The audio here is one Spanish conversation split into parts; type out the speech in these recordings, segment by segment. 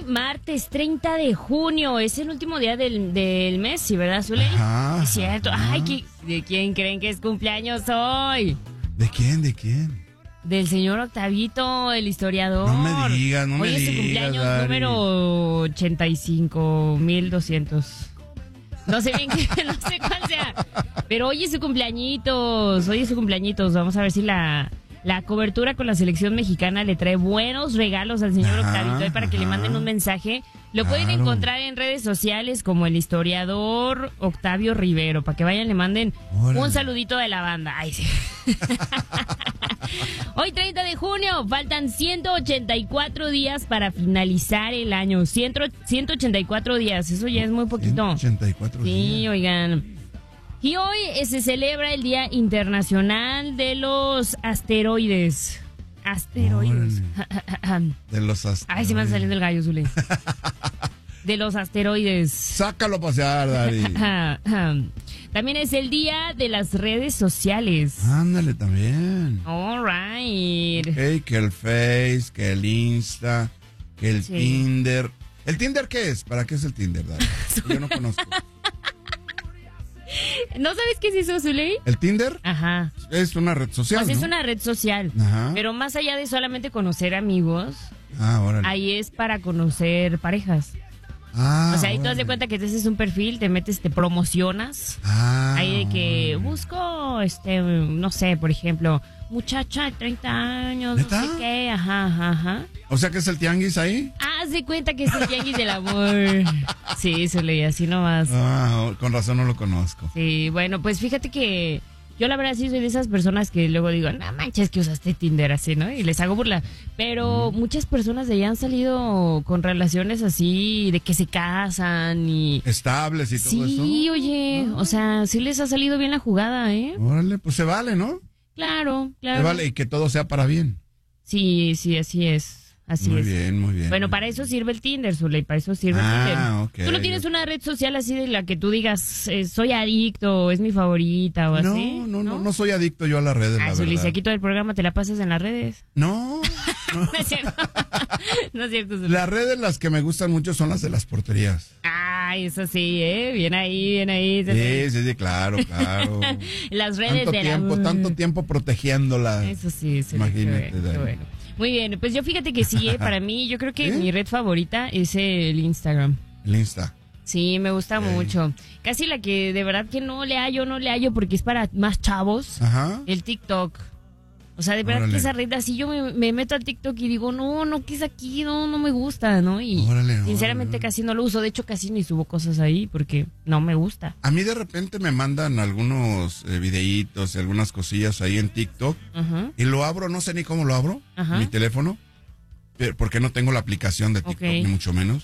martes 30 de junio. Es el último día del mes, ¿sí, verdad, Zuley? Ajá. Es cierto. Ay, ¿de quién creen que es cumpleaños hoy? ¿De quién? ¿De quién? Del señor Octavito, el historiador. No me digas, no me digas. Hoy es su cumpleaños número 85.200. No sé bien no sé cuál sea. Pero hoy es su cumpleañitos. Vamos a ver si la cobertura con la selección mexicana le trae buenos regalos al señor Octavito para que le manden un mensaje. Lo pueden encontrar en redes sociales como el historiador Octavio Rivero, para que vayan y le manden un saludito de la banda. Ay, sí. Hoy 30 de junio, faltan 184 días para finalizar el año. 184 días, eso ya es muy poquito. 184 días. Sí, oigan. Y hoy se celebra el Día Internacional de los Asteroides. Asteroides. De los asteroides. Ay, se me va saliendo el gallo, Zule. De los asteroides. Sácalo a pasear, Dari. También es el Día de las Redes Sociales. Ándale, también. All right. Okay, que el Face, que el Insta, que el Tinder. ¿El Tinder qué es? ¿Para qué es el Tinder, Dari? Yo no conozco. ¿No sabes qué es eso, Zuley? ¿El Tinder? Ajá. Es una red social, Pues ¿no? es una red social. Ajá. Pero más allá de solamente conocer amigos, órale. ahí es para conocer parejas. O sea, ahí te das de cuenta que te haces un perfil, te metes, te promocionas. Ahí de que busco, no sé, por ejemplo, muchacha de 30 años, ¿Neta? no sé qué, ajá. O sea, que es el tianguis ahí. Haz de cuenta que es el tianguis del amor. Sí, eso leí así nomás. Con razón no lo conozco. Sí, bueno, pues fíjate que yo la verdad sí soy de esas personas que luego digo, no manches que usaste Tinder así, ¿no? Y les hago burla. Pero muchas personas de allá han salido con relaciones así, de que se casan y... Estables y todo eso. Sí, oye, o sea, sí les ha salido bien la jugada, ¿eh? Órale, pues se vale, ¿no? Claro. Se vale y que todo sea para bien. Sí, así es. Muy bien. Bueno, para eso sirve el Tinder, Zuley, para eso sirve el Tinder. Okay. ¿Tú no tienes una red social así de la que tú digas, soy adicto, es mi favorita o así? No soy adicto yo a las redes, la verdad. Zuley, si aquí todo el programa te la pasas en las redes. No. No es cierto. No es cierto, Zuley. Las redes las que me gustan mucho son las de las porterías. Ay, eso sí, Bien ahí. Sí, claro. Las redes Tanto tiempo protegiéndolas. Eso sí. Imagínate. Qué bueno. Muy bien, pues yo fíjate que sí, para mí, yo creo que mi red favorita es el Instagram. El Insta. Sí, me gusta mucho. Casi la que de verdad que no le hallo porque es para más chavos. Ajá. El TikTok. O sea, de verdad que esa red así yo me meto al TikTok y digo, no, ¿qué es aquí? No me gusta, ¿no? Y sinceramente casi no lo uso. De hecho, casi ni subo cosas ahí porque no me gusta. A mí de repente me mandan algunos videitos y algunas cosillas ahí en TikTok. Y lo abro, no sé ni cómo lo abro, mi teléfono, porque no tengo la aplicación de TikTok, ni mucho menos.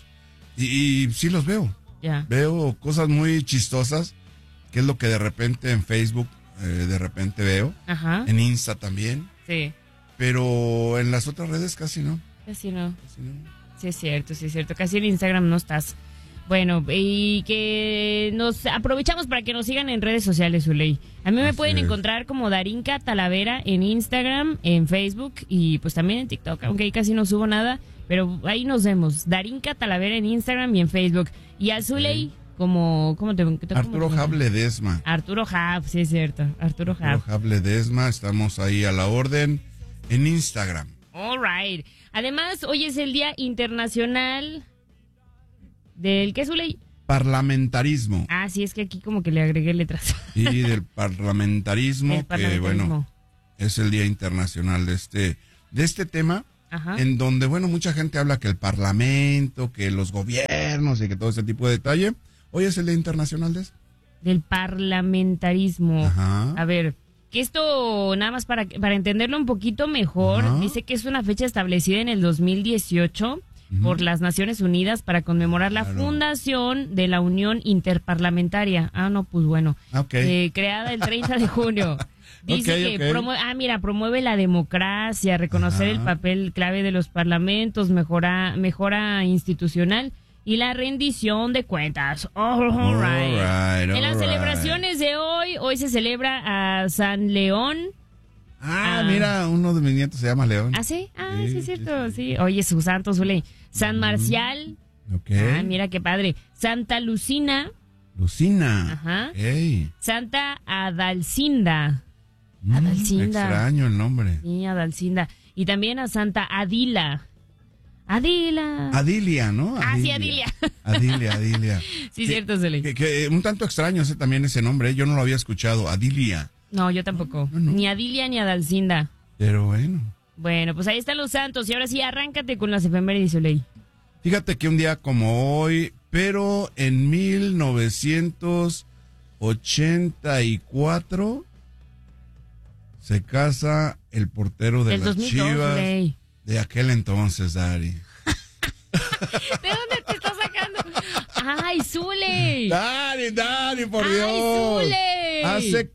Y sí los veo. Veo cosas muy chistosas, que es lo que de repente en Facebook de repente veo. En Insta también. Sí. Pero en las otras redes casi no. Casi no. Sí, es cierto. Casi en Instagram no estás. Bueno, y que nos aprovechamos para que nos sigan en redes sociales, Zuley. A mí me pueden encontrar como Darinka Talavera en Instagram, en Facebook y pues también en TikTok, aunque ahí casi no subo nada, pero ahí nos vemos. Darinka Talavera en Instagram y en Facebook. Y a Zuley, ¿cómo te Arturo Jab Ledesma. Arturo Jab, sí es cierto. Arturo Jab Ledesma, estamos ahí a la orden en Instagram. All right. Además, hoy es el Día Internacional ¿del qué, Zuley? Parlamentarismo. Sí, es que aquí como que le agregué letras. Y del parlamentarismo, que bueno, es el Día Internacional de este tema, en donde, bueno, mucha gente habla que el parlamento, que los gobiernos y que todo ese tipo de detalle. Hoy es el Día Internacional de eso. Del parlamentarismo. A ver, que esto, nada más para entenderlo un poquito mejor, dice que es una fecha establecida en el 2018 por las Naciones Unidas para conmemorar la fundación de la Unión Interparlamentaria. Pues bueno. Creada el 30 de junio. Dice que promueve la democracia, reconocer el papel clave de los parlamentos, mejora institucional y la rendición de cuentas. All right. En las celebraciones de hoy se celebra a San León, Mira, uno de mis nietos se llama León. ¿Ah, sí? Sí, es cierto, sí. Oye, sus santos, Zuley. San Marcial. Ok. Mira qué padre. Santa Lucina. Ajá. Hey. Santa Adalcinda. Adalcinda. Extraño el nombre. Sí, Adalcinda. Y también a Santa Adila. Adilia, ¿no? Sí, Adilia. Adilia. Sí, cierto, Zuley. Que un tanto extraño también ese nombre. Yo no lo había escuchado. Adilia. No, yo tampoco. No. Ni Adilia ni Adalcinda. Pero bueno. Bueno, pues ahí están los santos. Y ahora sí, arráncate con las efemérides, Zuley. Fíjate que un día como hoy, pero en 1984 se casa el portero de las 2002, Chivas Zuley. De aquel entonces, Dari. ¿De dónde te estás sacando? ¡Ay, Zuley! Dari, por Dios. ¡Ay, Zuley! Hace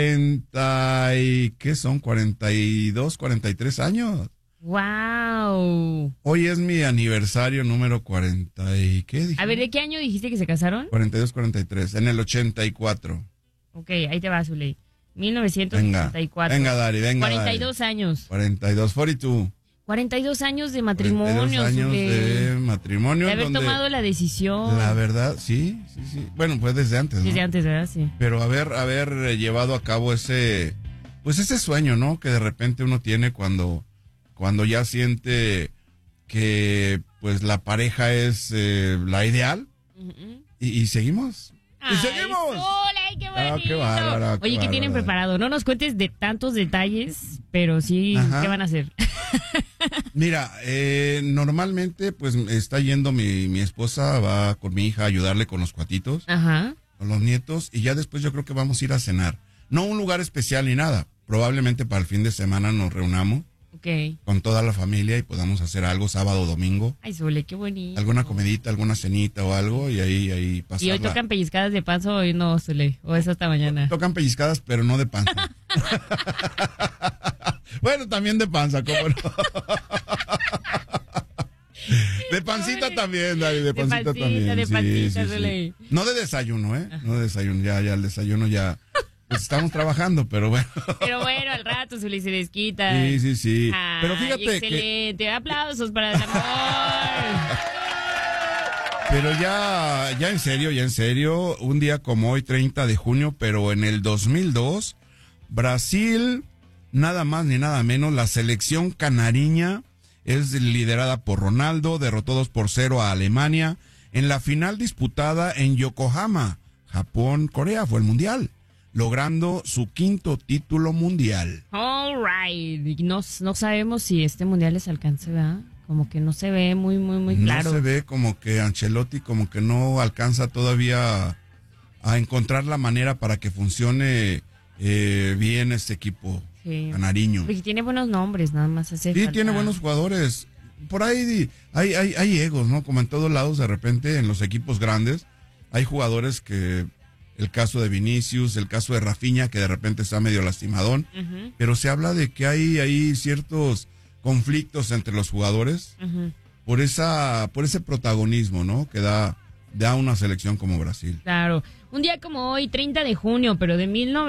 42, 43 años. ¡Wow! Hoy es mi aniversario número 40 y ¿qué dije? A ver, ¿de qué año dijiste que se casaron? 42, 43, en el 84. Ok, ahí te va, Zuley. 1984. Venga, Dari, 42 Dari. años. 42, 42. 42 años de matrimonio. 42 años de matrimonio. De haber tomado la decisión. La verdad, sí. Bueno, pues desde antes, ¿no? Desde antes, ¿verdad? Sí. Pero haber llevado a cabo ese sueño, ¿no? Que de repente uno tiene cuando ya siente que pues la pareja es la ideal. Uh-huh. Y seguimos. ¡Y seguimos! ¡Ay, qué bonito! Qué bárbaro, Oye, ¿qué tienen preparado? No nos cuentes de tantos detalles, pero sí, ajá. ¿Qué van a hacer? Mira, normalmente pues está yendo mi esposa, va con mi hija a ayudarle con los cuatitos, ajá, con los nietos, y ya después yo creo que vamos a ir a cenar. No un lugar especial ni nada, probablemente para el fin de semana nos reunamos. Okay. Con toda la familia y podamos hacer algo sábado o domingo. Ay, Zule, qué bonito. Alguna comidita, alguna cenita o algo y ahí pasarla. ¿Y hoy tocan pellizcadas de panza o hoy no, Zule? ¿O es hasta mañana? Tocan pellizcadas, pero no de panza. Bueno, también de panza, ¿cómo no? De pancita también, Dari, de pancita también. De pancita, sí. No de desayuno, No de desayuno, ya el desayuno ya... Pues estamos trabajando, pero bueno. Pero bueno, al rato se desquita. Sí. Ay, pero fíjate excelente. Aplausos para el amor. Pero ya en serio, un día como hoy, 30 de junio, pero en el 2002, Brasil, nada más ni nada menos, la selección canariña es liderada por Ronaldo, derrotó 2-0 a Alemania en la final disputada en Yokohama, Japón, Corea, fue el mundial, logrando su 5º título mundial. All right. No sabemos si este mundial les alcance, ¿verdad? Como que no se ve muy claro. No se ve, como que Ancelotti como que no alcanza todavía a encontrar la manera para que funcione bien este equipo canariño. Porque tiene buenos nombres, nada más hace falta. Tiene buenos jugadores. Por ahí hay egos, ¿no? Como en todos lados, de repente, en los equipos grandes, hay jugadores que... El caso de Vinicius, el caso de Rafinha, que de repente está medio lastimadón. Uh-huh. Pero se habla de que hay ciertos conflictos entre los jugadores uh-huh. por ese protagonismo, ¿no? Que da una selección como Brasil. Claro. Un día como hoy, 30 de junio, pero de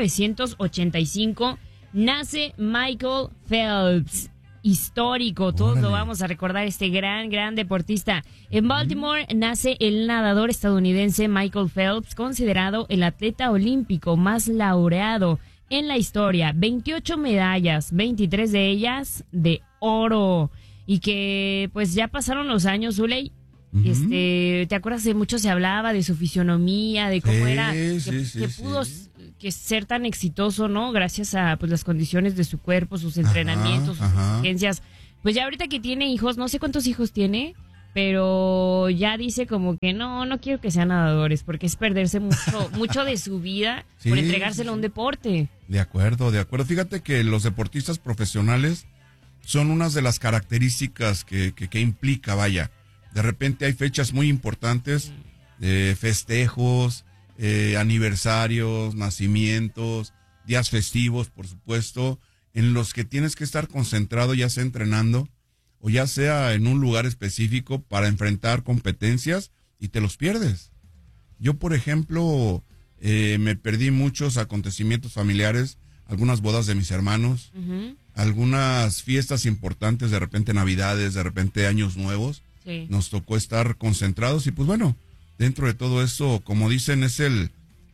1985, nace Michael Phelps. Histórico, todos Órale. Lo vamos a recordar, este gran deportista. En Baltimore nace el nadador estadounidense Michael Phelps, considerado el atleta olímpico más laureado en la historia. 28 medallas, 23 de ellas de oro. Y que pues ya pasaron los años, Zuley. Uh-huh. ¿Te acuerdas de mucho se hablaba de su fisionomía, de cómo era que pudo que ser tan exitoso, ¿no? Gracias a pues las condiciones de su cuerpo, sus entrenamientos, sus exigencias. Pues ya ahorita que tiene hijos, no sé cuántos hijos tiene, pero ya dice como que no quiero que sean nadadores, porque es perderse mucho de su vida por entregárselo a un deporte. De acuerdo. Fíjate que los deportistas profesionales son unas de las características que implica, vaya. De repente hay fechas muy importantes, festejos, aniversarios, nacimientos, días festivos, por supuesto, en los que tienes que estar concentrado, ya sea entrenando o ya sea en un lugar específico para enfrentar competencias y te los pierdes. Yo, por ejemplo, me perdí muchos acontecimientos familiares algunas bodas de mis hermanos, algunas fiestas importantes, de repente Navidades, de repente Años Nuevos. Sí. Nos tocó estar concentrados y pues bueno, dentro de todo eso, como dicen, es el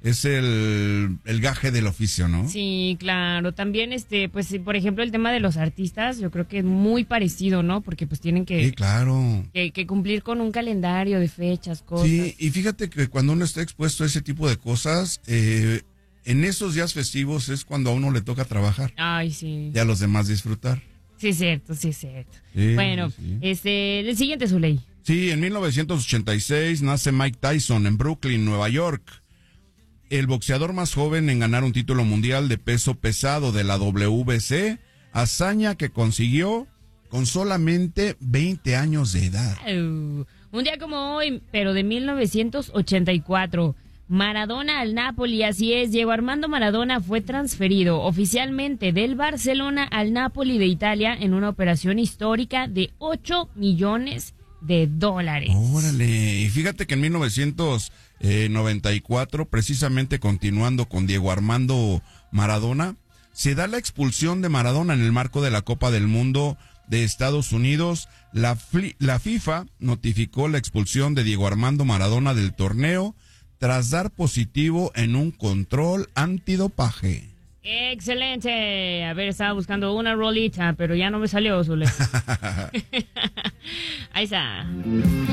gaje del oficio, ¿no? Sí, claro. También, pues, por ejemplo, el tema de los artistas, yo creo que es muy parecido, ¿no? Porque pues tienen que... Sí, claro. Que cumplir con un calendario de fechas, cosas. Sí, y fíjate que cuando uno está expuesto a ese tipo de cosas, en esos días festivos es cuando a uno le toca trabajar. Ay, sí. Y a los demás disfrutar. Sí, es cierto, sí, es cierto. Sí, bueno, sí. El siguiente, Zuley. Sí, en 1986 nace Mike Tyson en Brooklyn, Nueva York. El boxeador más joven en ganar un título mundial de peso pesado de la WBC, hazaña que consiguió con solamente 20 años de edad. Un día como hoy, pero de 1984, Maradona al Napoli, así es, Diego Armando Maradona fue transferido oficialmente del Barcelona al Napoli de Italia en una operación histórica de $8 millones. Órale, y fíjate que en 1994, precisamente continuando con Diego Armando Maradona, se da la expulsión de Maradona en el marco de la Copa del Mundo de Estados Unidos. La FIFA notificó la expulsión de Diego Armando Maradona del torneo tras dar positivo en un control antidopaje. Excelente. A ver, estaba buscando una rolita, pero ya no me salió, Zule. Ahí está.